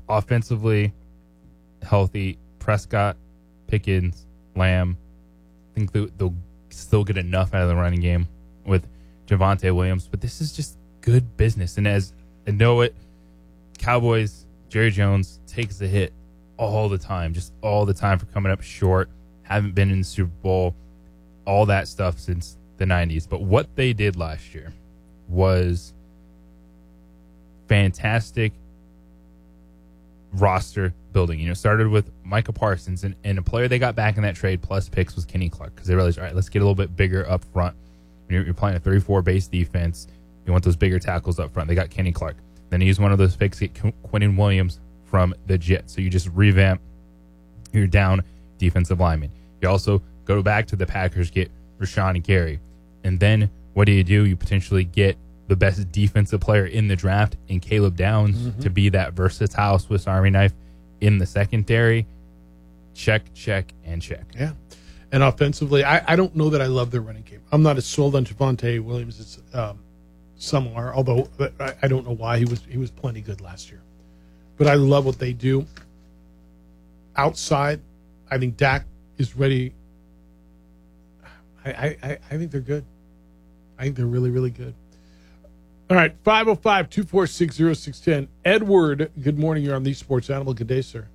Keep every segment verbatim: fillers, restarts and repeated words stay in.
offensively, healthy, Prescott, Pickens, Lamb. I think they'll, they'll still get enough out of the running game with Javonte Williams. But this is just good business. And as I know it, Cowboys, Jerry Jones takes the hit all the time, just all the time for coming up short, haven't been in the Super Bowl, all that stuff since the nineties. But what they did last year was fantastic roster building. You know, started with Micah Parsons, and, and a player they got back in that trade plus picks was Kenny Clark, because they realized, all right, let's get a little bit bigger up front. You're, you're playing a thirty-four base defense. You want those bigger tackles up front. They got Kenny Clark. Then he used one of those picks to get Quinnen Williams from the Jets. So you just revamp your down defensive lineman. You also go back to the Packers, get Rashawn Gary. And then what do you do? You potentially get the best defensive player in the draft in Caleb Downs mm-hmm. to be that versatile Swiss Army knife in the secondary. Check, check, and check. Yeah. And offensively, I, I don't know that I love their running game. I'm not as sold on Javonte Williams as um, some are, although I, I don't know why. He was he was plenty good last year. But I love what they do. Outside, I think Dak is ready. I, I, I think they're good. I think they're really, really good. All right, five oh five, two four six, oh six one oh. Edward, good morning. You're on the Sports Animal. Good day, sir.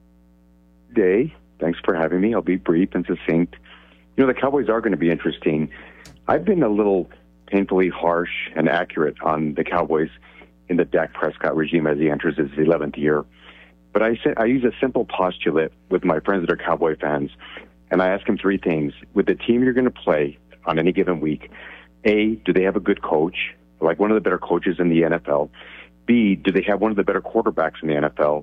Day. Thanks for having me. I'll be brief and succinct. You know, the Cowboys are going to be interesting. I've been a little painfully harsh and accurate on the Cowboys in the Dak Prescott regime as he enters his eleventh year. But I say, I use a simple postulate with my friends that are Cowboy fans, and I ask them three things. With the team you're going to play on any given week, A, do they have a good coach, like one of the better coaches in the N F L? B, do they have one of the better quarterbacks in the N F L?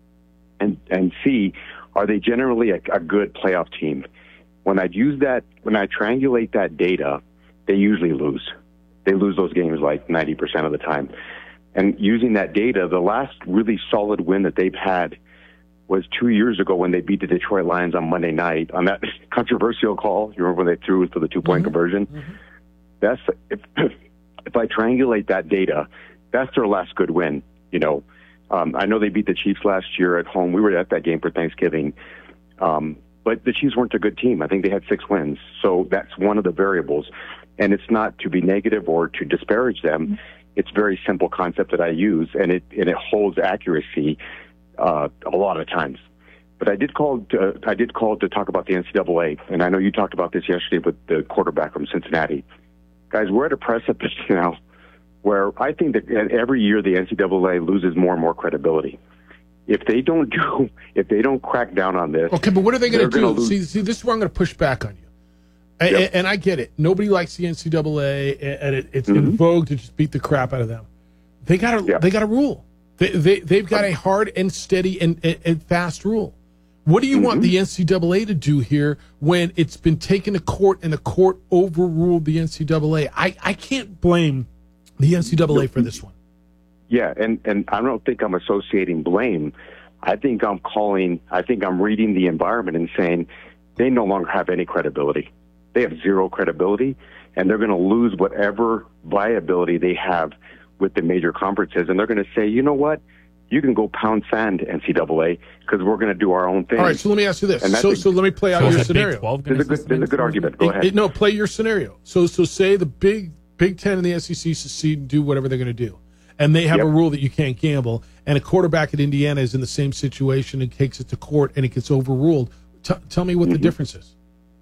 And and C, are they generally a, a good playoff team? When I use that, when I triangulate that data, they usually lose. They lose those games like ninety percent of the time. And using that data, the last really solid win that they've had was two years ago when they beat the Detroit Lions on Monday night on that controversial call. You remember when they threw for the two-point mm-hmm. conversion? Mm-hmm. That's if, if I triangulate that data, that's their last good win. You know, um, I know they beat the Chiefs last year at home. We were at that game for Thanksgiving. Um, but the Chiefs weren't a good team. I think they had six wins. So that's one of the variables. And it's not to be negative or to disparage them. Mm-hmm. It's a very simple concept that I use, and it and it holds accuracy uh, a lot of times. But I did call to, I did call to talk about the N C double A, and I know you talked about this yesterday with the quarterback from Cincinnati. Guys, we're at a precipice now where I think that every year the N C double A loses more and more credibility. If they don't do, if they don't crack down on this, okay. But what are they going to do? See, see, this is where I'm going to push back on you. And, yep. and I get it. Nobody likes the N C double A, and it, it's mm-hmm. in vogue to just beat the crap out of them. They got a yep. they got a rule. They they they've got a hard and steady and, and, and fast rule. What do you mm-hmm. want the N C double A to do here when it's been taken to court and the court overruled the N C double A? I, I can't blame the N C double A for this one. Yeah, and, and I don't think I'm associating blame. I think I'm calling. I think I'm reading the environment and saying they no longer have any credibility. They have zero credibility, and they're going to lose whatever viability they have with the major conferences. And they're going to say, you know what? You can go pound sand, N C double A, because we're going to do our own thing. All right, so let me ask you this. So, so let me play out so your scenario. There's a good, there's a good argument. Go it, ahead. It, no, play your scenario. So, so say the Big Big Ten and the S E C secede and do whatever they're going to do, and they have yep. a rule that you can't gamble, and a quarterback at Indiana is in the same situation and takes it to court, and it gets overruled. T- tell me what mm-hmm. the difference is.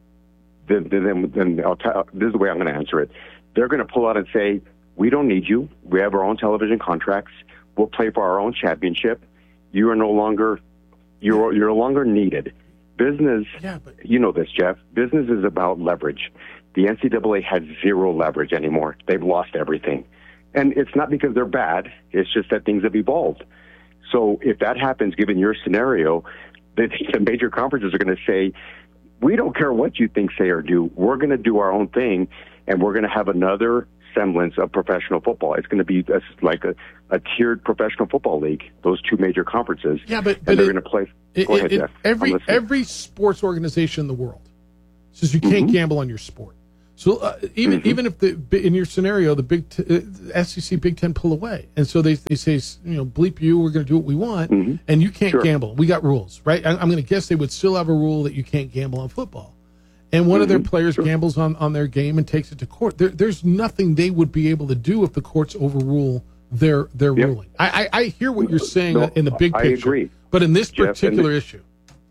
Then, then, then I'll tell, this is the way I'm going to answer it. They're going to pull out and say, we don't need you. We have our own television contracts. We'll play for our own championship. You are no longer, you're, you're no longer needed. Business, yeah, but, you know this, Jeff. Business is about leverage. The N C double A has zero leverage anymore. They've lost everything. And it's not because they're bad. It's just that things have evolved. So if that happens, given your scenario, the, the major conferences are going to say, we don't care what you think, say, or do. We're going to do our own thing, and we're going to have another semblance of professional football. It's going to be a, like a, a tiered professional football league, those two major conferences. Yeah, but, and but they're it, going to play. It, Go ahead, it, Jeff. Every, every sports organization in the world says you can't mm-hmm. gamble on your sport. So uh, even mm-hmm. even if the in your scenario the big t- uh, S E C Big Ten pull away, and so they they say, you know, bleep you, we're going to do what we want, mm-hmm. and you can't sure. gamble. We got rules, right? I, I'm going to guess they would still have a rule that you can't gamble on football. And one mm-hmm. of their players sure. gambles on, on their game and takes it to court. There, there's nothing they would be able to do if the courts overrule their their yep. ruling. I, I I hear what you're saying no, in the big picture, I agree. But in this Jeff, particular issue.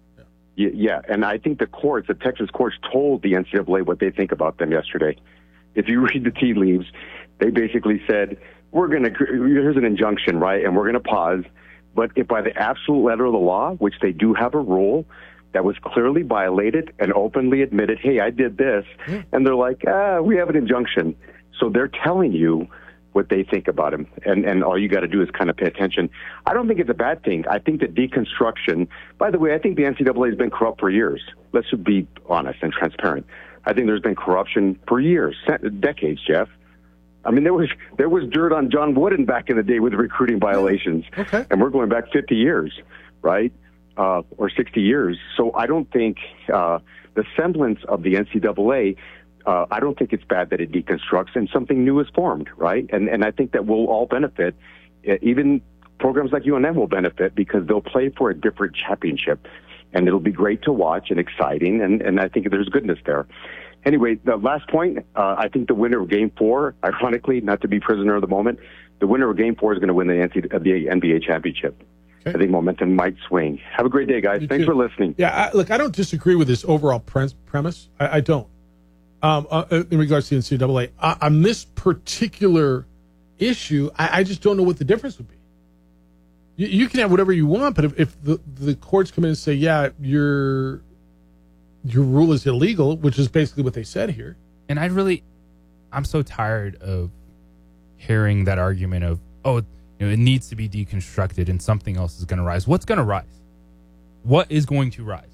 Yeah, and I think the courts, the Texas courts, told the N C double A what they think about them yesterday. If you read the tea leaves, they basically said, we're going to, here's an injunction, right, and we're going to pause. But if by the absolute letter of the law, which they do have a rule that was clearly violated and openly admitted, hey, I did this, yeah. and they're like, ah, we have an injunction. So they're telling you what they think about him, and, and all you got to do is kind of pay attention. I don't think it's a bad thing. I think that deconstruction, by the way, I think the N C double A has been corrupt for years. Let's be honest and transparent. I think there's been corruption for years, decades, Jeff. I mean, there was there was dirt on John Wooden back in the day with recruiting violations, okay. and we're going back fifty years, right, uh, or sixty years. So I don't think uh, the semblance of the N C double A, Uh, I don't think it's bad that it deconstructs and something new is formed, right? And and I think that we'll all benefit. Even programs like U N M will benefit because they'll play for a different championship, and it'll be great to watch and exciting, and, and I think there's goodness there. Anyway, the last point, uh, I think the winner of Game Four, ironically, not to be prisoner of the moment, the winner of Game Four is going to win the, N C, uh, the N B A championship. Okay. I think momentum might swing. Have a great day, guys. You Thanks too. for listening. Yeah, I, look, I don't disagree with this overall pre- premise. I, I don't. Um, uh, in regards to the N C double A, uh, on this particular issue, I, I just don't know what the difference would be. You, you can have whatever you want, but if, if the, the courts come in and say, yeah, your your rule is illegal, which is basically what they said here. And I really, I'm so tired of hearing that argument of, oh, you know, it needs to be deconstructed and something else is going to rise. What's going to rise? What is going to rise?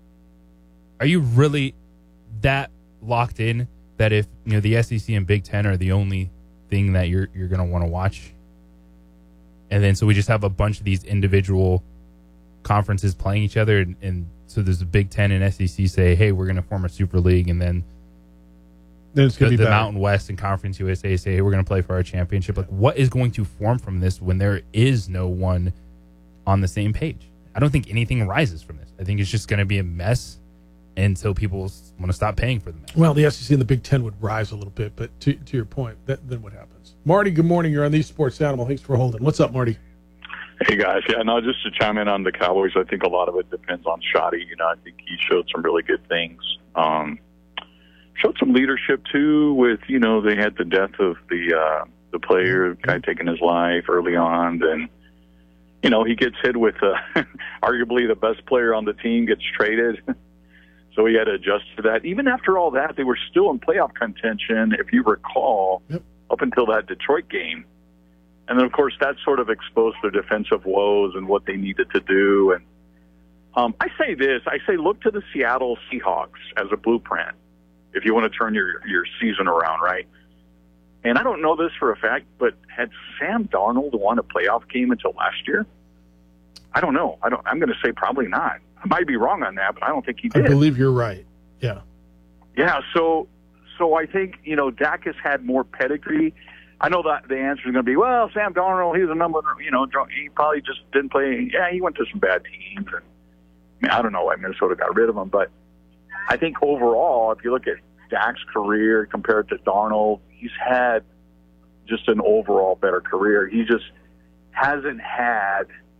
Are you really that locked in that if, you know, the S E C and Big Ten are the only thing that you're you're going to want to watch, and then so we just have a bunch of these individual conferences playing each other, and, and so there's a Big Ten and S E C say, hey, we're going to form a super league, and then then it's going to be the better. Mountain West and Conference U S A say, hey, we're going to play for our championship. Like, what is going to form from this when there is no one on the same page? I don't think anything rises from this. I think it's just going to be a mess until people want to stop paying for the match. Well, the S E C and the Big Ten would rise a little bit, but to to your point, that, then what happens? Marty, good morning. You're on the Sports Animal. Thanks for holding. What's up, Marty? Hey, guys. Yeah, no, just to chime in on the Cowboys, I think a lot of it depends on Shoddy. You know, I think he showed some really good things. Um, showed some leadership, too, with, you know, they had the death of the uh, the player, the guy taking his life early on, and you know, he gets hit with uh, arguably the best player on the team gets traded. So he had to adjust to that. Even after all that, they were still in playoff contention, if you recall, yep. up until that Detroit game. And then, of course, that sort of exposed their defensive woes and what they needed to do. And um, I say this, I say look to the Seattle Seahawks as a blueprint if you want to turn your, your season around, right? And I don't know this for a fact, but had Sam Darnold won a playoff game until last year? I don't know. I don't, I'm going to say probably not. I might be wrong on that, but I don't think he did. I believe you're right. Yeah. Yeah, so so I think, you know, Dak has had more pedigree. I know that the answer is going to be, well, Sam Darnold, he's a number, you know, he probably just didn't play. Yeah, he went to some bad teams. And, I mean, I don't know why Minnesota got rid of him, but I think overall, if you look at Dak's career compared to Darnold, he's had just an overall better career. He just hasn't had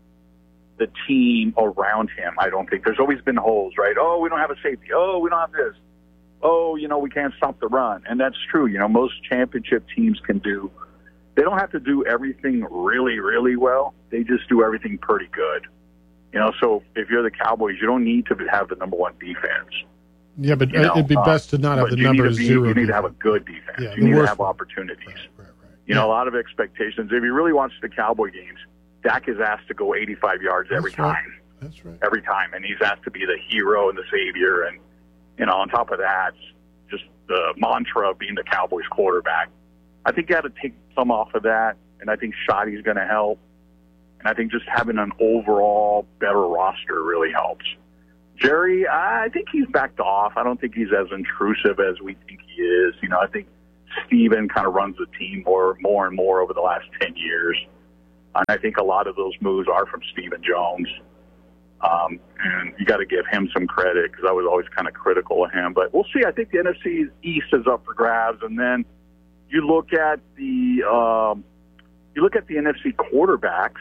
the team around him, I don't think. There's always been holes, right? Oh, we don't have a safety. Oh, we don't have this. Oh, you know, we can't stop the run. And that's true. You know, most championship teams can do, they don't have to do everything really, really well. They just do everything pretty good. You know, so if you're the Cowboys, you don't need to have the number one defense. Yeah, but you know, it'd be best to not uh, have the number be, zero. You need defense. to have a good defense. Yeah, you need worst. to have opportunities. Right, right, right. You yeah. know, a lot of expectations. If you really watch the Cowboy games, Dak is asked to go eighty-five yards every That's right. time. That's right. Every time. And he's asked to be the hero and the savior. And, you know, on top of that, just the mantra of being the Cowboys quarterback. I think you got to take some off of that. And I think Shoddy's going to help. And I think just having an overall better roster really helps. Jerry, I think he's backed off. I don't think he's as intrusive as we think he is. You know, I think Steven kind of runs the team more, more and more over the last ten years. And I think a lot of those moves are from Stephen Jones. Um, and you got to give him some credit because I was always kind of critical of him. But we'll see. I think the N F C East is up for grabs. And then you look at the um, you look at the N F C quarterbacks,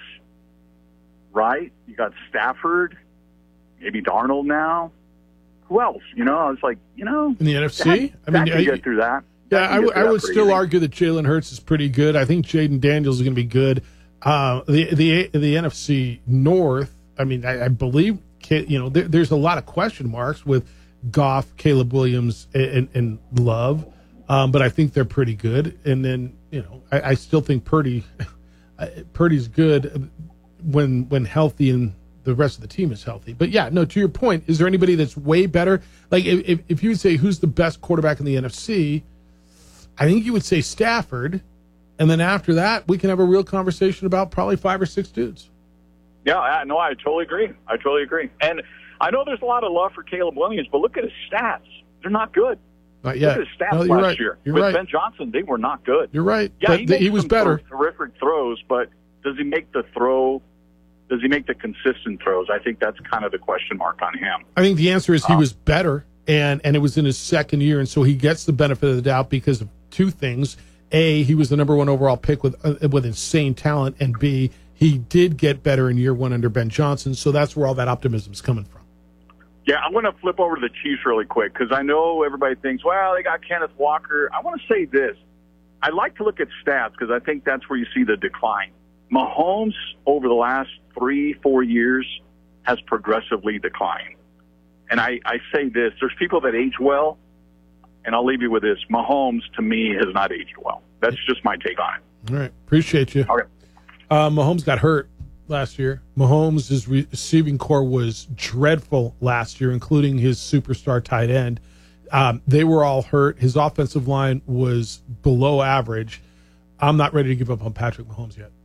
right? You got Stafford, maybe Darnold now. Who else? You know, I was like, you know, in the N F C. That, I mean, that can I, get through that. Yeah, I, w- I would still easy. argue that Jalen Hurts is pretty good. I think Jaden Daniels is going to be good. Uh, the the the N F C North. I mean, I, I believe you know there, there's a lot of question marks with Goff, Caleb Williams, and, and Love, um, but I think they're pretty good. And then you know, I, I still think Purdy, Purdy's good when when healthy and the rest of the team is healthy. But yeah, no. To your point, is there anybody that's way better? Like if if you would say who's the best quarterback in the N F C, I think you would say Stafford. And then after that, we can have a real conversation about probably five or six dudes. Yeah, I, no, I totally agree. I totally agree. And I know there's a lot of love for Caleb Williams, but look at his stats. They're not good. Not yet. Look at his stats no, last right. year. You're With right. Ben Johnson, they were not good. You're right. Yeah, but he, the, he was better. Terrific throws, but does he make the throw? Does he make the consistent throws? I think that's kind of the question mark on him. I think the answer is he um, was better, and, and it was in his second year, and so he gets the benefit of the doubt because of two things. A, he was the number one overall pick with uh, with insane talent, and B, he did get better in year one under Ben Johnson, so that's where all that optimism is coming from. Yeah, I'm going to flip over to the Chiefs really quick because I know everybody thinks, well, they got Kenneth Walker. I want to say this. I like to look at stats because I think that's where you see the decline. Mahomes, over the last three, four years, has progressively declined. And I, I say this. There's people that age well, and I'll leave you with this. Mahomes, to me, has not aged well. That's just my take on it. All right. Appreciate you. Okay. Uh, Mahomes got hurt last year. Mahomes' receiving core was dreadful last year, including his superstar tight end. Um, they were all hurt. His offensive line was below average. I'm not ready to give up on Patrick Mahomes yet.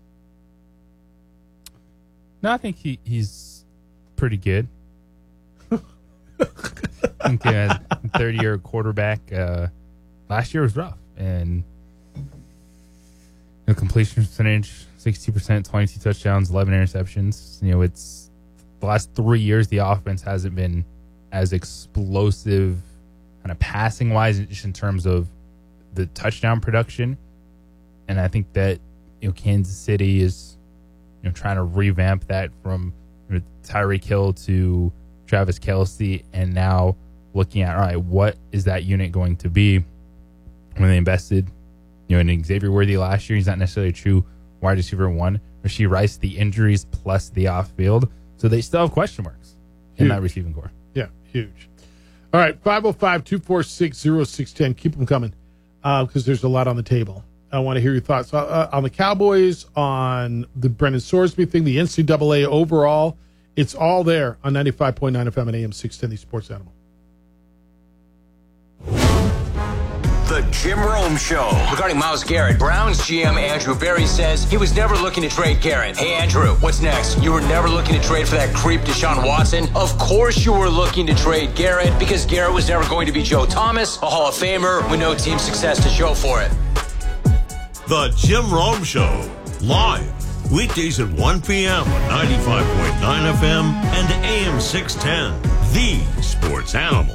No, I think he, he's pretty good. I think uh, third-year quarterback. Uh, last year was rough, and the completion percentage sixty percent, twenty-two touchdowns, eleven interceptions. You know, it's the last three years the offense hasn't been as explosive, kind of passing wise, just in terms of the touchdown production. And I think that you know Kansas City is you know trying to revamp that from you know, Tyreek Hill to Travis Kelce, and now looking at, all right, what is that unit going to be when they invested, you know, in Xavier Worthy last year? He's not necessarily a true wide receiver one. Rashee Rice, the injuries plus the off field, so they still have question marks in huge. that receiving core. Yeah, huge. All right, five oh five, two four six, oh six one oh. Keep them coming because uh, there's a lot on the table. I want to hear your thoughts uh, on the Cowboys, on the Brendan Sorsby thing, the N C double A overall. It's all there on ninety-five point nine F M and A M six ten, the Sports Animal. The Jim Rome Show. Regarding Myles Garrett, Browns G M Andrew Berry says he was never looking to trade Garrett. Hey, Andrew, what's next? You were never looking to trade for that creep Deshaun Watson? Of course you were looking to trade Garrett because Garrett was never going to be Joe Thomas, a Hall of Famer with no team success to show for it. The Jim Rome Show, live. Weekdays at one p.m. on ninety-five point nine F M and A M six ten, the Sports Animal.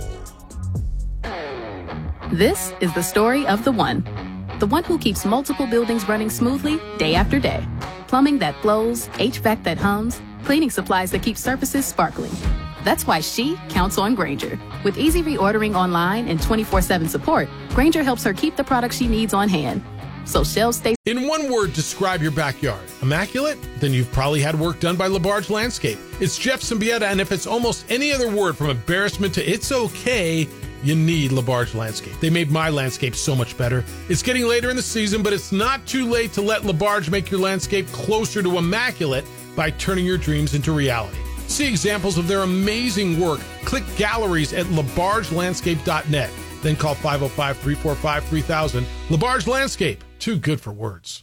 This is the story of the one. The one who keeps multiple buildings running smoothly day after day. Plumbing that flows, H V A C that hums, cleaning supplies that keep surfaces sparkling. That's why she counts on Grainger. With easy reordering online and twenty-four seven support, Grainger helps her keep the products she needs on hand. So shelves stay. In one word, describe your backyard. Immaculate? Then you've probably had work done by LaBarge Landscape. It's Jeff Symbieta, and if it's almost any other word from embarrassment to it's okay, you need LaBarge Landscape. They made my landscape so much better. It's getting later in the season, but it's not too late to let LaBarge make your landscape closer to immaculate by turning your dreams into reality. See examples of their amazing work. Click galleries at labarge landscape dot net. Then call five oh five, three four five, three thousand. LaBarge Landscape, too good for words.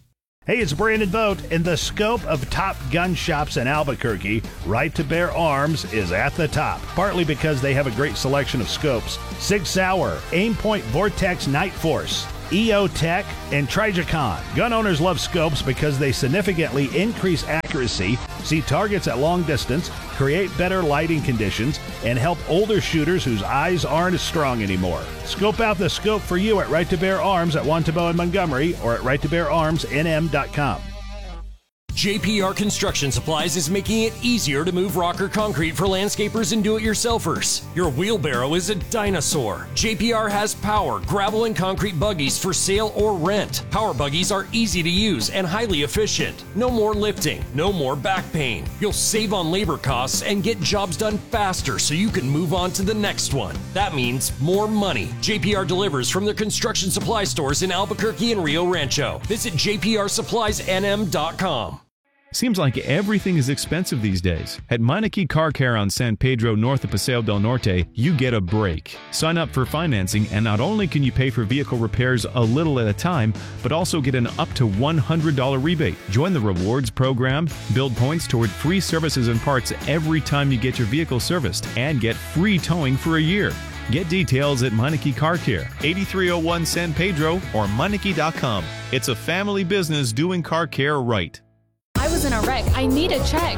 Hey, it's Brandon Vogt. In the scope of top gun shops in Albuquerque, Right to Bear Arms is at the top, partly because they have a great selection of scopes. Sig Sauer, Aimpoint Vortex Night Force, E O Tech, and Trijicon. Gun owners love scopes because they significantly increase accuracy, see targets at long distance, create better lighting conditions, and help older shooters whose eyes aren't as strong anymore. Scope out the scope for you at Right to Bear Arms at Wantabo and Montgomery or at right to bear arms n m dot com. J P R Construction Supplies is making it easier to move rock or concrete for landscapers and do-it-yourselfers. Your wheelbarrow is a dinosaur. J P R has power, gravel, and concrete buggies for sale or rent. Power buggies are easy to use and highly efficient. No more lifting, no more back pain. You'll save on labor costs and get jobs done faster so you can move on to the next one. That means more money. J P R delivers from their construction supply stores in Albuquerque and Rio Rancho. Visit j p r supplies n m dot com. Seems like everything is expensive these days. At Meineke Car Care on San Pedro north of Paseo del Norte, you get a break. Sign up for financing and not only can you pay for vehicle repairs a little at a time, but also get an up to one hundred dollars rebate. Join the rewards program, build points toward free services and parts every time you get your vehicle serviced, and get free towing for a year. Get details at Meineke Car Care, eighty-three oh one San Pedro or Meineke dot com. It's a family business doing car care right. I was in a wreck. I need a check.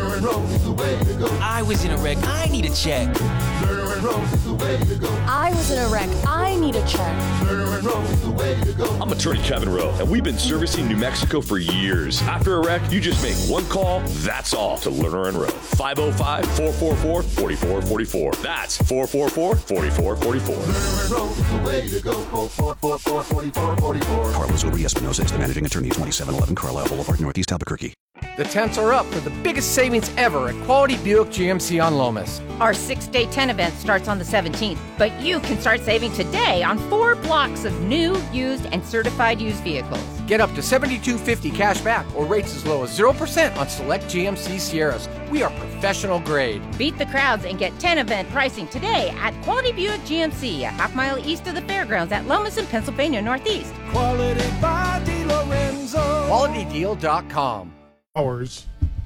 I was in a wreck. I need a check. I was in a wreck. I need a check. I'm attorney Kevin Rowe, and we've been servicing New Mexico for years. After a wreck, you just make one call, that's all, to Lerner and Rowe. five oh five, four four four, four four four four. That's four four four, four four four four. Carlos Uri Espinosa is the managing attorney, twenty-seven eleven Carlisle Boulevard, Northeast Albuquerque. The temps are up for the biggest savings ever at Quality Buick G M C on Lomas. Our six-day tent event starts on the seventeenth, but you can start saving today on four blocks of new, used, and certified used vehicles. Get up to seventy-two fifty cash back or rates as low as zero percent on select G M C Sierras. We are professional grade. Beat the crowds and get tent event pricing today at Quality Buick G M C, a half mile east of the fairgrounds at Lomas in Pennsylvania Northeast. Quality by DeLorenzo. quality deal dot com. Hours.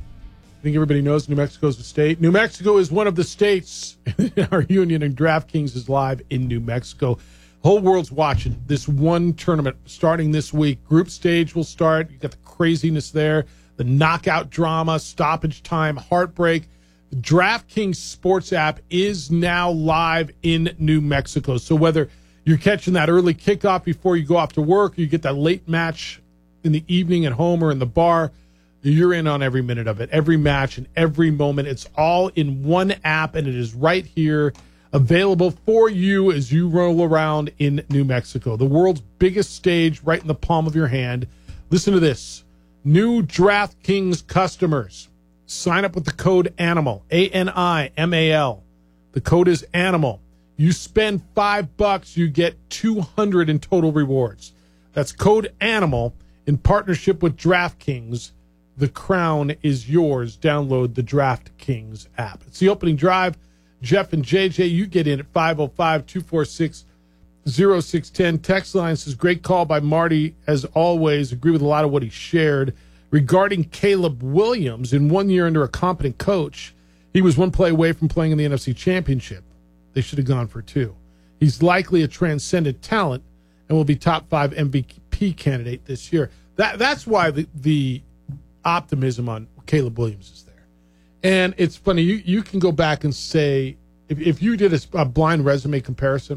I think everybody knows New Mexico is a state. New Mexico is one of the states in our union, and DraftKings is live in New Mexico. Whole world's watching this one tournament starting this week. Group stage will start. You got the craziness there, the knockout drama, stoppage time, heartbreak. The DraftKings sports app is now live in New Mexico. So whether you're catching that early kickoff before you go off to work, or you get that late match in the evening at home or in the bar, you're in on every minute of it, every match and every moment. It's all in one app, and it is right here available for you as you roll around in New Mexico. The world's biggest stage right in the palm of your hand. Listen to this. New DraftKings customers, sign up with the code ANIMAL, A N I M A L. The code is ANIMAL. You spend five bucks, you get two hundred in total rewards. That's code ANIMAL in partnership with DraftKings. The crown is yours. Download the DraftKings app. It's the opening drive. Jeff and J J, you get in at five oh five, two four six, oh six one oh. Text line says, great call by Marty, as always. Agree with a lot of what he shared. Regarding Caleb Williams, in one year under a competent coach, he was one play away from playing in the N F C Championship. They should have gone for two. He's likely a transcendent talent and will be top five M V P candidate this year. That That's why the, the optimism on Caleb Williams is there. And it's funny, you, you can go back and say, if, if you did a, a blind resume comparison,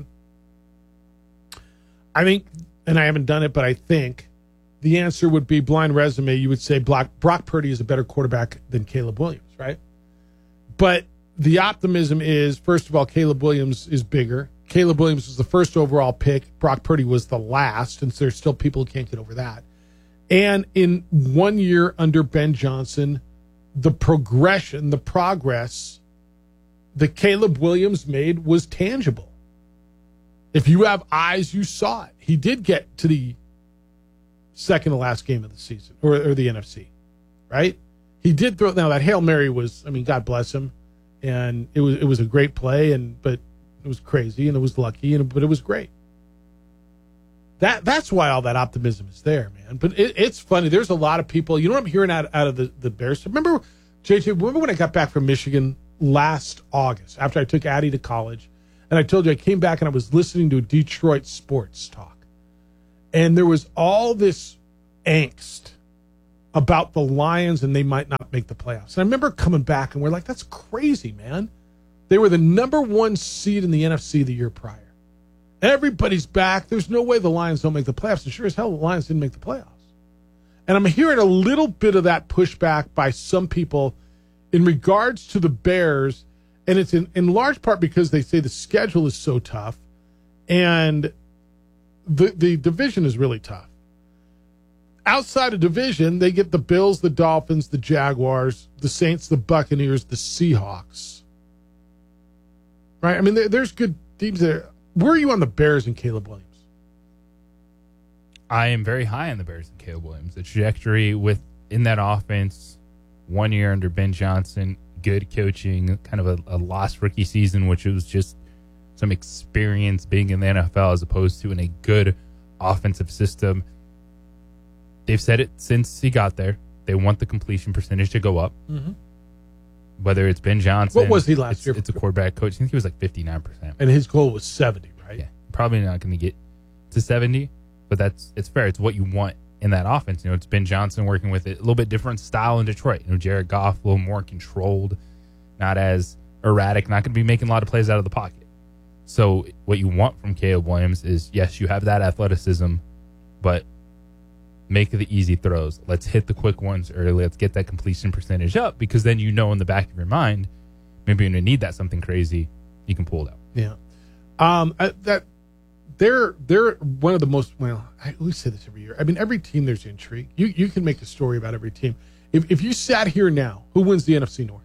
I think, and I haven't done it, but I think the answer would be blind resume, you would say Brock, Brock Purdy is a better quarterback than Caleb Williams, right? But the optimism is, first of all, Caleb Williams is bigger. Caleb Williams was the first overall pick. Brock Purdy was the last, and so there's still people who can't get over that. And in one year under Ben Johnson, the progression, the progress that Caleb Williams made was tangible. If you have eyes, you saw it. He did get to the second to last game of the season, or, or the N F C, right? He did throw. Now that Hail Mary was, I mean, God bless him, and it was it was a great play, and but it was crazy, and it was lucky, and but it was great. That that's why all that optimism is there, man. But it, it's funny. There's a lot of people. You know what I'm hearing out, out of the, the Bears? Remember, J J, remember when I got back from Michigan last August after I took Addie to college? And I told you I came back and I was listening to Detroit sports talk. And there was all this angst about the Lions and they might not make the playoffs. And I remember coming back and we're like, that's crazy, man. They were the number one seed in the N F C the year prior. Everybody's back. There's no way the Lions don't make the playoffs. And sure as hell, the Lions didn't make the playoffs. And I'm hearing a little bit of that pushback by some people in regards to the Bears. And it's in, in large part because they say the schedule is so tough and the, the division is really tough. Outside of division, they get the Bills, the Dolphins, the Jaguars, the Saints, the Buccaneers, the Seahawks. Right? I mean, there, there's good teams there. Where are you on the Bears and Caleb Williams? I am very high on the Bears and Caleb Williams. The trajectory with in that offense, one year under Ben Johnson, good coaching, kind of a, a lost rookie season, which was just some experience being in the N F L as opposed to in a good offensive system. They've said it since he got there. They want the completion percentage to go up. Mm-hmm. Whether it's Ben Johnson. What was he last it's, year? It's a quarterback coach. I think he was like fifty-nine percent. And his goal was seventy, right? Yeah. Probably not going to get to seventy, but that's it's fair. It's what you want in that offense. You know, it's Ben Johnson working with it. A little bit different style in Detroit. You know, Jared Goff, a little more controlled, not as erratic, not going to be making a lot of plays out of the pocket. So what you want from Caleb Williams is, yes, you have that athleticism, but make the easy throws. Let's hit the quick ones early. Let's get that completion percentage up because then you know in the back of your mind, maybe when you need that something crazy, you can pull it out. Yeah. Um, uh, that they're they're one of the most, well, I always say this every year. I mean, every team there's intrigue. You you can make a story about every team. If if you sat here now, who wins the N F C North?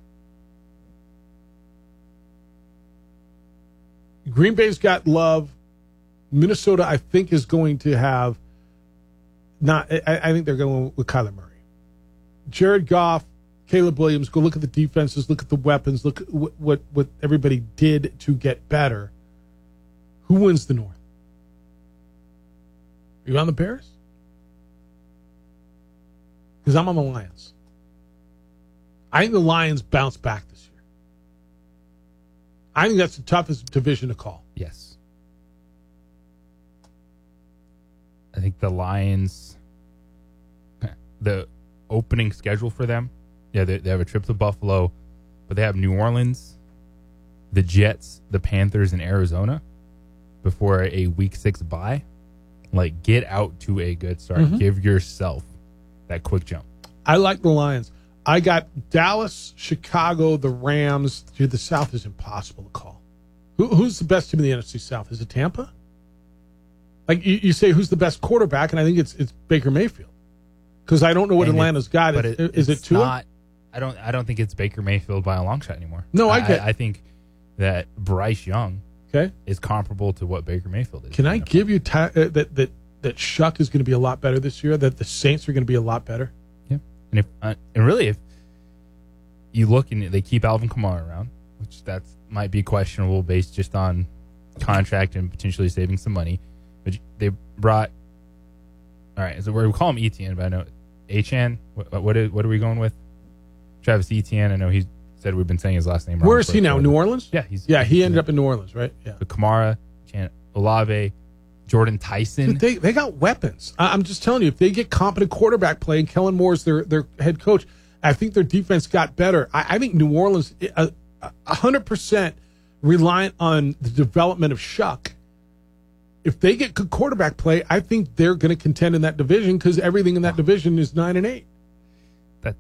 Green Bay's got Love. Minnesota, I think, is going to have Not, I, I think they're going with Kyler Murray. Jared Goff, Caleb Williams, go look at the defenses, look at the weapons, look at what, what, what everybody did to get better. Who wins the North? Are you on the Bears? Because I'm on the Lions. I think the Lions bounce back this year. I think that's the toughest division to call. Yes. I think the Lions, the opening schedule for them, yeah, they, they have a trip to Buffalo, but they have New Orleans, the Jets, the Panthers, and Arizona before a week six bye. Like, get out to a good start. Mm-hmm. Give yourself that quick jump. I like the Lions. I got Dallas, Chicago, the Rams. Dude, the South is impossible to call. Who, who's the best team in the N F C South? Is it Tampa? Like, you, you say, who's the best quarterback? And I think it's it's Baker Mayfield. Because I don't know what and Atlanta's it, got. Is it, is it Tua? Not, I don't I don't think it's Baker Mayfield by a long shot anymore. No, I get I, I think that Bryce Young okay. is comparable to what Baker Mayfield is. Can I give you t- uh, that, that, that Shuck is going to be a lot better this year? That the Saints are going to be a lot better? Yeah. And if uh, and really, if you look and they keep Alvin Kamara around, which that might be questionable based just on contract and potentially saving some money. But they brought, all right, so we call him Etienne, but I know Achane. What, what, is, what are we going with? Travis Etienne. I know he said we've been saying his last name wrong. Where is he now? New Orleans? Yeah, he's yeah. He he's ended up in New Orleans, right? Yeah. The Kamara, Chan, Olave, Jordan Tyson. Dude, they they got weapons. I, I'm just telling you, if they get competent quarterback play and Kellen Moore's their their head coach, I think their defense got better. I, I think New Orleans, a hundred percent reliant on the development of Shuck. If they get good quarterback play, I think they're going to contend in that division because everything in that division is nine and eight. That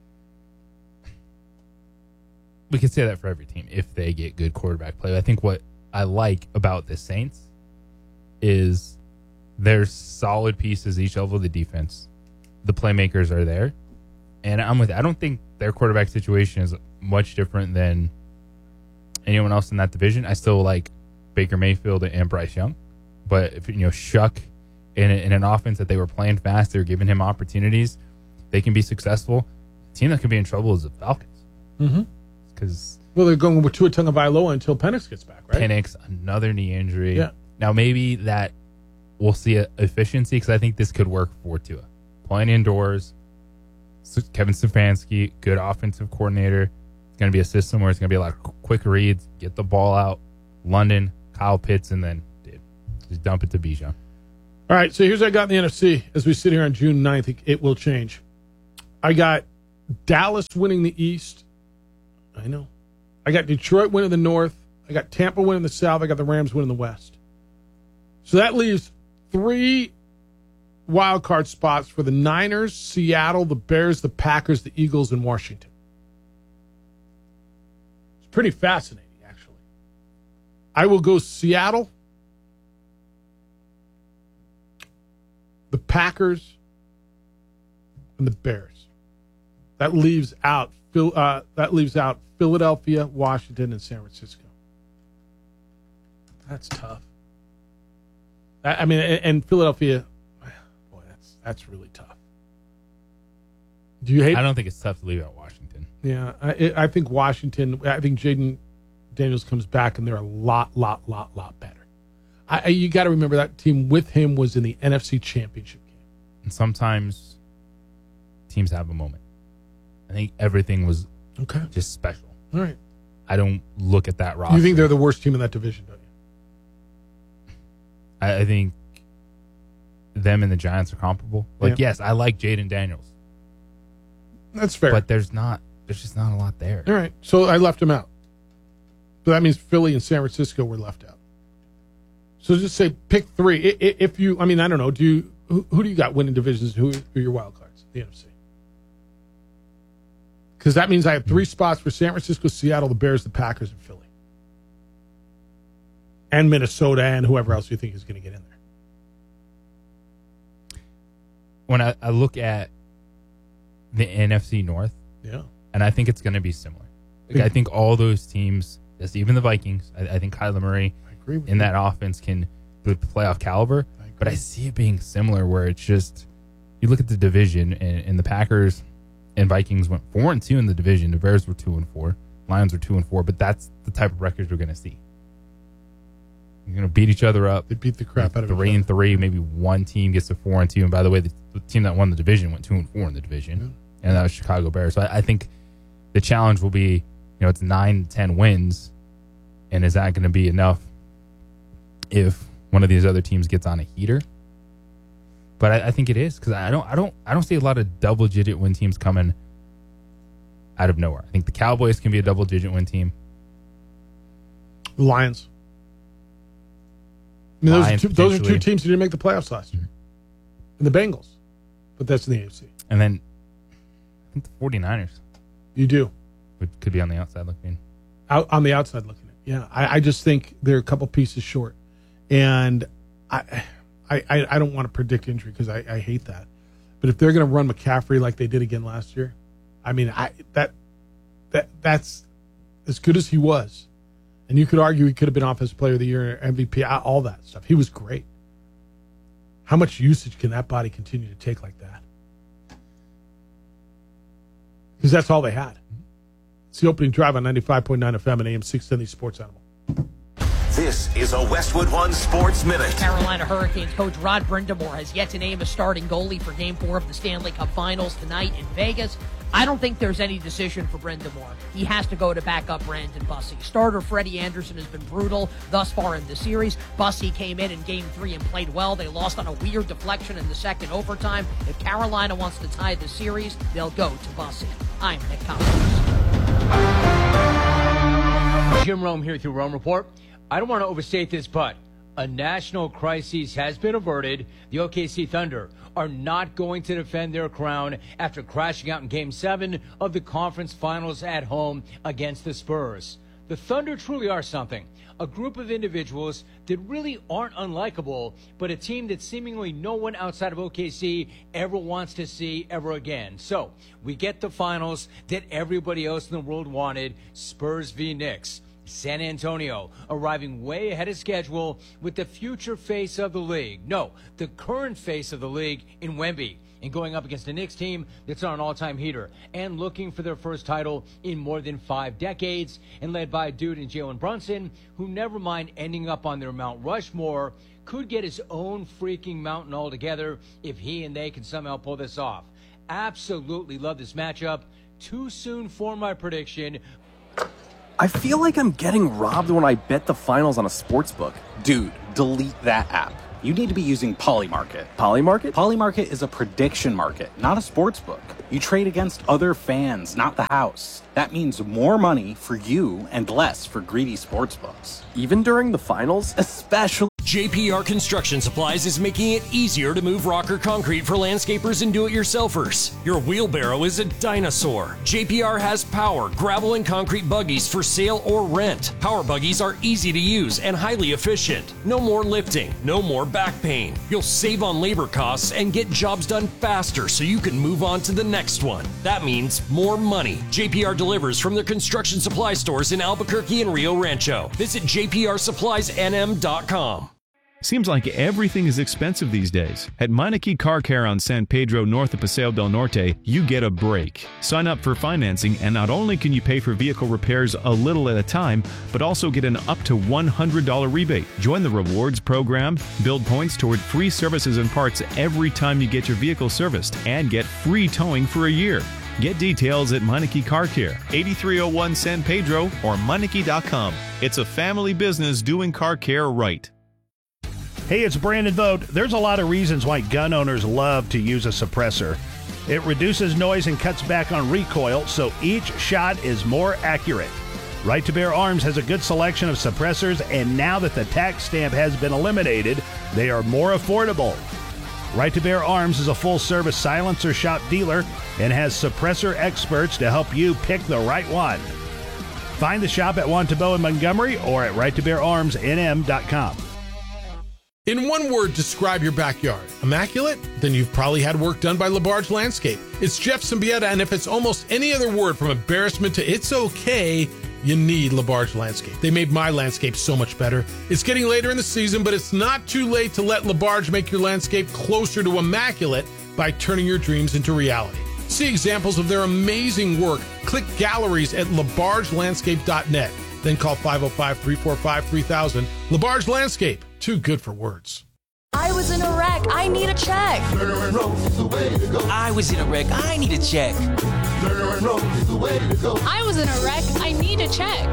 we can say that for every team if they get good quarterback play. I think what I like about the Saints is there's solid pieces each level of the defense. The playmakers are there, and I'm with. I don't think their quarterback situation is much different than anyone else in that division. I still like Baker Mayfield and Bryce Young. But if you know Shuck in, in an offense that they were playing fast, they were giving him opportunities, they can be successful. The team that could be in trouble is the Falcons. Mm-hmm. Because well, they're going with Tua Tagovailoa until Penix gets back, right? Penix, another knee injury. Yeah. Now maybe that we'll see a efficiency because I think this could work for Tua. Playing indoors, Kevin Stefanski, good offensive coordinator. It's going to be a system where it's going to be a lot of quick reads, get the ball out, London, Kyle Pitts, and then dude, just dump it to Bijan. All right, so here's what I got in the N F C. As we sit here on June ninth, it, it will change. I got Dallas winning the East. I know. I got Detroit winning the North. I got Tampa winning the South. I got the Rams winning the West. So that leaves three wild card spots for the Niners, Seattle, the Bears, the Packers, the Eagles, and Washington. It's pretty fascinating, actually. I will go Seattle, the Packers, and the Bears. That leaves out uh, that leaves out Philadelphia, Washington, and San Francisco. That's tough. I mean, and Philadelphia, boy, that's that's really tough. Do you hate? I don't think it's tough to leave out Washington. Yeah, I, I think Washington. I think Jaden Daniels comes back, and they're a lot, lot, lot, lot better. I, I, you got to remember that team with him was in the N F C Championship game. And sometimes teams have a moment. I think everything was okay, just special. All right. I don't look at that roster. You think they're the worst team in that division, don't you? I, I think them and the Giants are comparable. Like, Yeah. yes, I like Jaden Daniels. That's fair. But there's not, there's just not a lot there. All right, so I left him out. So that means Philly and San Francisco were left out. So just say pick three. I- I- If you, I mean, I don't know. Do you who, who do you got winning divisions? Who are your wild cards? The N F C. Because that means I have three spots for San Francisco, Seattle, the Bears, the Packers, and Philly, and Minnesota, and whoever else you think is going to get in there. When I, I look at the N F C North, Yeah. and I think it's going to be similar. Like, I think all those teams, yes, even the Vikings, I, I think Kyler Murray agree with in you. that offense can be playoff caliber. But I see it being similar, where it's just you look at the division, and, and the Packers and Vikings went four and two in the division. The Bears were two and four, Lions were two and four. But that's the type of records we're going to see. You're going to beat each other up. They beat the crap out of three each and three. Maybe one team gets to four and two. And by the way, the, the team that won the division went two and four in the division, and that was Chicago Bears. So I, I think the challenge will be, you know, it's nine, ten wins, and is that going to be enough if one of these other teams gets on a heater? But I, I think it is, because I don't, I don't, I don't see a lot of double-digit win teams coming out of nowhere. I think the Cowboys can be a double-digit win team. The Lions. I mean, those, Lions, are two, those are two potentially. teams who didn't make the playoffs last year. And the Bengals. But that's in the A F C. And then I think the 49ers You do. would, could be on the outside looking. Out on the outside looking at it. Yeah. I, I just think they're a couple pieces short. And I I, I, I don't want to predict injury because I, I hate that. But if they're going to run McCaffrey like they did again last year, I mean, I that that that's as good as he was. And you could argue he could have been Offensive Player of the Year, M V P, all that stuff. He was great. How much usage can that body continue to take like that? Because that's all they had. It's the opening drive on ninety-five point nine F M and A M six ten, the Sports Animal. This is a Westwood One Sports Minute. Carolina Hurricanes coach Rod Brindamore has yet to name a starting goalie for Game four of the Stanley Cup Finals tonight in Vegas. I don't think there's any decision for Brindamore. He has to go to back up Brandon Bussey. Starter Freddie Anderson has been brutal thus far in the series. Bussey came in in Game three and played well. They lost on a weird deflection in the second overtime. If Carolina wants to tie the series, they'll go to Bussey. I'm Nick Collins. Jim Rome here through Rome Report. I don't want to overstate this, but a national crisis has been averted. The O K C Thunder are not going to defend their crown after crashing out in Game seven of the conference finals at home against the Spurs. The Thunder truly are something. A group of individuals that really aren't unlikable, but a team that seemingly no one outside of O K C ever wants to see ever again. So we get the finals that everybody else in the world wanted, Spurs v. Knicks. San Antonio arriving way ahead of schedule with the future face of the league. No, the current face of the league in Wemby. And going up against a Knicks team that's on an all-time heater and looking for their first title in more than five decades and led by a dude in Jalen Brunson who, never mind ending up on their Mount Rushmore, could get his own freaking mountain altogether if he and they can somehow pull this off. Absolutely love this matchup. Too soon for my prediction. I feel like I'm getting robbed when I bet the finals on a sports book. Dude, delete that app. You need to be using Polymarket. Polymarket? Polymarket is a prediction market, not a sports book. You trade against other fans, not the house. That means more money for you and less for greedy sports books. Even during the finals? Especially. J P R Construction Supplies is making it easier to move rocker concrete for landscapers and do-it-yourselfers. Your wheelbarrow is a dinosaur. J P R has power, gravel, and concrete buggies for sale or rent. Power buggies are easy to use and highly efficient. No more lifting, no more back pain. You'll save on labor costs and get jobs done faster so you can move on to the next one. That means more money. J P R delivers from their construction supply stores in Albuquerque and Rio Rancho. Visit J P R supplies N M dot com. Seems like everything is expensive these days. At Meineke Car Care on San Pedro north of Paseo del Norte, you get a break. Sign up for financing, and not only can you pay for vehicle repairs a little at a time, but also get an up to one hundred dollars rebate. Join the rewards program, build points toward free services and parts every time you get your vehicle serviced, and get free towing for a year. Get details at Meineke Car Care, eighty-three oh one San Pedro or Meineke dot com. It's a family business doing car care right. Hey, it's Brandon Vogt. There's a lot of reasons why gun owners love to use a suppressor. It reduces noise and cuts back on recoil, so each shot is more accurate. Right to Bear Arms has a good selection of suppressors, and now that the tax stamp has been eliminated, they are more affordable. Right to Bear Arms is a full-service silencer shop dealer and has suppressor experts to help you pick the right one. Find the shop at Wantabo in Montgomery or at right to bear arms N M dot com. In one word, describe your backyard. Immaculate? Then you've probably had work done by LaBarge Landscape. It's Jeff Symbieta, and if it's almost any other word from embarrassment to it's okay, you need LaBarge Landscape. They made my landscape so much better. It's getting later in the season, but it's not too late to let LaBarge make your landscape closer to immaculate by turning your dreams into reality. See examples of their amazing work. Click galleries at labarge landscape dot net. Then call five oh five, three four five, three thousand. LaBarge Landscape. Too good for words. I was in a wreck. I need a check. I was in a wreck. I need a check. I was in a wreck. I need a check.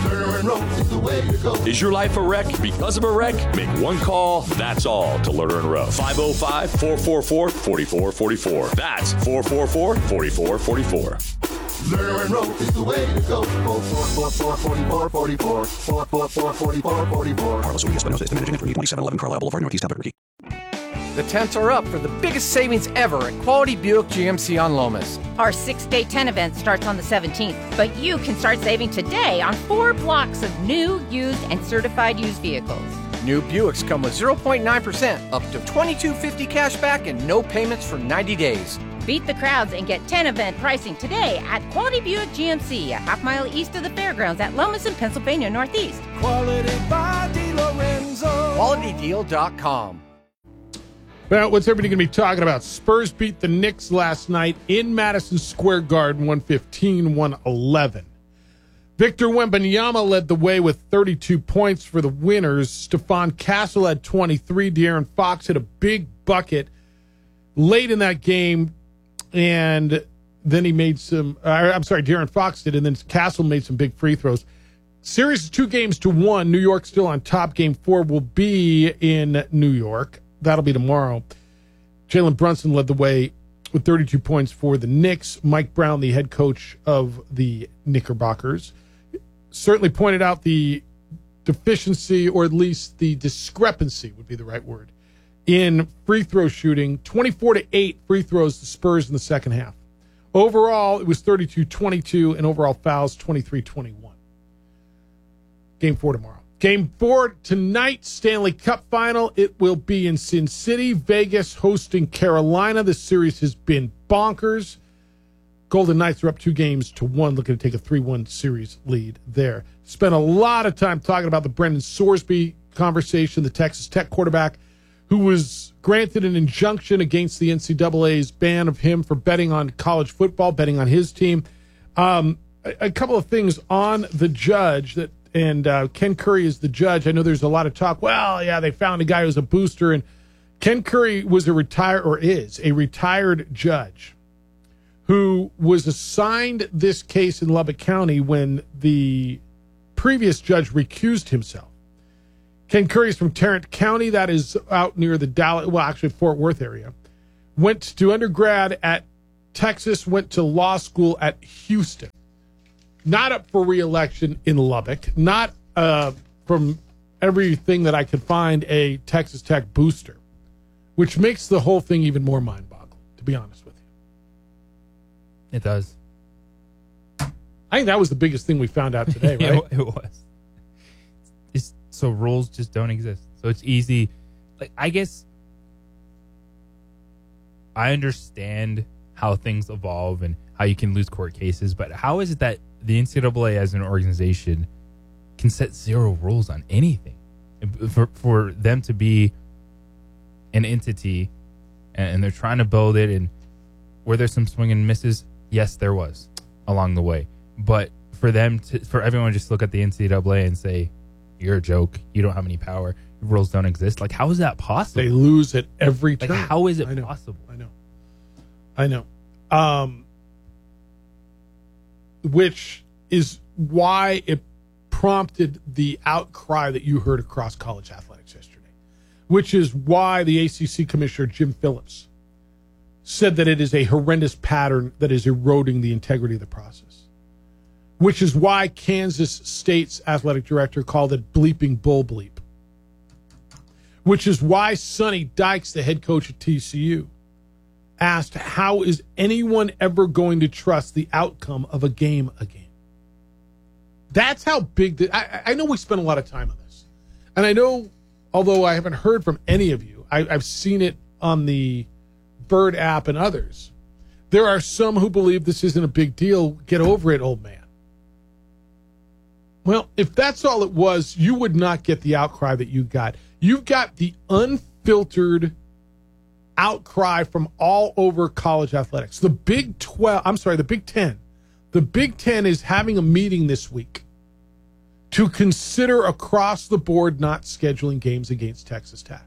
Is your life a wreck because of a wreck? Make one call, that's all, to Lerner and Rowe. five oh five, four four four, four four four four. That's four four four, four four four four. Lerner and Rowe is the way to go. four four four, four four four four. four four four, four four four four. Carlos Urias Espinosa is the managing attorney, twenty-seven eleven Carlisle Boulevard, Northeast Albuquerque. The tents are up for the biggest savings ever at Quality Buick G M C on Lomas. Our six-day tent event starts on the seventeenth, but you can start saving today on four blocks of new, used, and certified used vehicles. New Buicks come with zero point nine percent, up to twenty-two fifty cash back, and no payments for ninety days. Beat the crowds and get tent event pricing today at Quality Buick G M C, a half mile east of the fairgrounds at Lomas in Pennsylvania Northeast. Quality by DeLorenzo. quality deal dot com. Well, what's everybody going to be talking about? Spurs beat the Knicks last night in Madison Square Garden, one fifteen, one eleven. Victor Wembanyama led the way with thirty-two points for the winners. Stephon Castle had twenty-three. De'Aaron Fox hit a big bucket late in that game, and then he made some uh, – I'm sorry, De'Aaron Fox did, and then Castle made some big free throws. Series is two games to one. New York still on top. Game four will be in New York. That'll be tomorrow. Jalen Brunson led the way with thirty-two points for the Knicks. Mike Brown, the head coach of the Knickerbockers, certainly pointed out the deficiency, or at least the discrepancy would be the right word, in free throw shooting. twenty-four to eight free throws the Spurs in the second half. Overall, it was thirty-two twenty-two, and overall fouls twenty-three twenty-one. Game four tomorrow. Game four tonight, Stanley Cup final. It will be in Sin City, Vegas hosting Carolina. This series has been bonkers. Golden Knights are up two games to one, looking to take a three one series lead there. Spent a lot of time talking about the Brendan Sorsby conversation, the Texas Tech quarterback who was granted an injunction against the N C double A's ban of him for betting on college football, betting on his team. Um, a, a couple of things on the judge that, and uh, Ken Curry is the judge. I know there's a lot of talk. Well, yeah, they found a guy who's a booster, and Ken Curry was a retired or is a retired judge who was assigned this case in Lubbock County when the previous judge recused himself. Ken Curry is from Tarrant County. That is out near the Dallas, well, actually Fort Worth area. Went to undergrad at Texas, went to law school at Houston. Not up for re-election in Lubbock. Not uh, from everything that I could find a Texas Tech booster, which makes the whole thing even more mind-boggling, to be honest with you. It does. I think that was the biggest thing we found out today, right? it, it was. It's, so rules just don't exist. So it's easy. Like, I guess I understand how things evolve and how you can lose court cases, but how is it that the N C double A as an organization can set zero rules on anything? For, for them to be an entity and they're trying to build it, and were there some swing and misses? Yes, there was along the way. But for them to, for everyone to just look at the N C double A and say, you're a joke, you don't have any power, rules don't exist. Like, how is that possible? They lose at every turn. Like, how is it I know, possible? I know. I know. Um, which is why it prompted the outcry that you heard across college athletics yesterday, which is why the A C C commissioner, Jim Phillips, said that it is a horrendous pattern that is eroding the integrity of the process. Which is why Kansas State's athletic director called it bleeping bull bleep. Which is why Sonny Dykes, the head coach at T C U, asked, how is anyone ever going to trust the outcome of a game again? That's how big the, I, I know we spent a lot of time on this. And I know, although I haven't heard from any of you, I, I've seen it on the Bird app and others. There are some who believe this isn't a big deal. Get over it, old man. Well, if that's all it was, you would not get the outcry that you got. You've got the unfiltered outcry from all over college athletics. The Big twelve, I'm sorry, the Big Ten. The Big Ten is having a meeting this week to consider across the board not scheduling games against Texas Tech.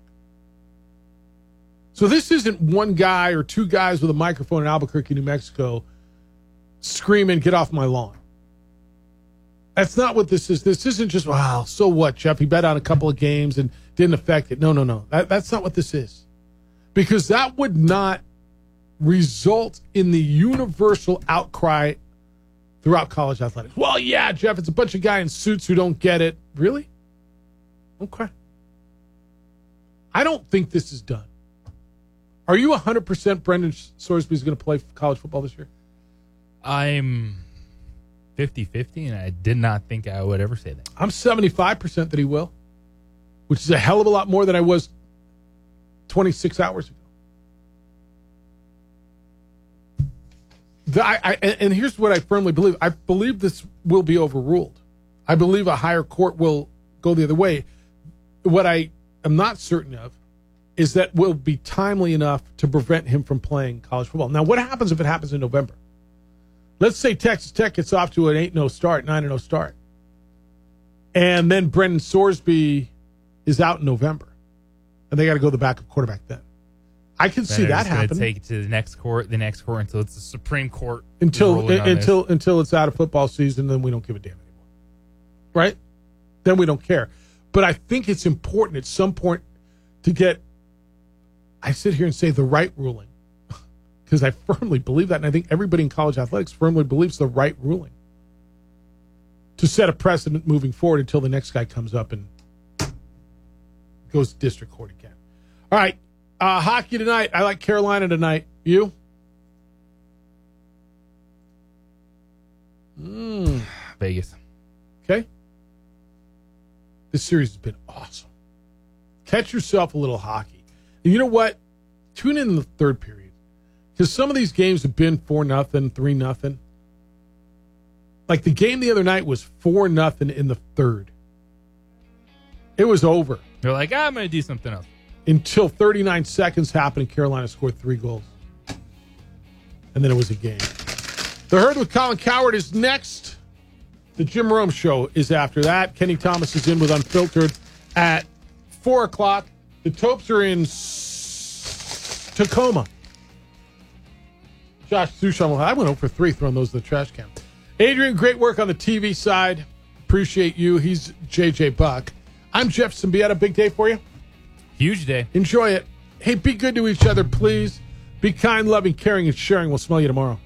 So this isn't one guy or two guys with a microphone in Albuquerque, New Mexico, screaming, get off my lawn. That's not what this is. This isn't just, wow, so what, Jeff? He bet on a couple of games and didn't affect it. No, no, no. That, that's not what this is. Because that would not result in the universal outcry throughout college athletics. Well, yeah, Jeff, it's a bunch of guys in suits who don't get it. Really? Okay. I don't think this is done. Are you one hundred percent Brendan Sorsby is going to play college football this year? I'm fifty-fifty, and I did not think I would ever say that. I'm seventy-five percent that he will, which is a hell of a lot more than I was twenty-six hours ago. The, I, I, and here's what I firmly believe. I believe this will be overruled. I believe a higher court will go the other way. What I am not certain of is that will be timely enough to prevent him from playing college football. Now, what happens if it happens in November? Let's say Texas Tech gets off to an eight and oh start, nine and oh start. And then Brendan Sorsby is out in November. And they got to go the backup quarterback then. I can see that happen. Take it to the next court, the next court until it's the Supreme Court. Until until until it's out of football season, then we don't give a damn anymore. Right? Then we don't care. But I think it's important at some point to get, I sit here and say the right ruling. Because I firmly believe that, and I think everybody in college athletics firmly believes the right ruling. To set a precedent moving forward until the next guy comes up and goes to district court again. All right. Uh, hockey tonight. I like Carolina tonight. You? Mm. Vegas. Okay. This series has been awesome. Catch yourself a little hockey. And you know what? Tune in in the third period. Because some of these games have been four nothing, three nothing. Like the game the other night was four nothing in the third. It was over. They're like, ah, I'm going to do something else. Until thirty-nine seconds happened and Carolina scored three goals. And then it was a game. The Herd with Colin Cowherd is next. The Jim Rome Show is after that. Kenny Thomas is in with Unfiltered at four o'clock. The Topes are in S- Tacoma. Josh Susham, I went over three throwing those to the trash can. Adrian, great work on the T V side. Appreciate you. He's J J Buck. I'm Jeff Symbieta. Big day for you. Huge day. Enjoy it. Hey, be good to each other, please. Be kind, loving, caring, and sharing. We'll smell you tomorrow.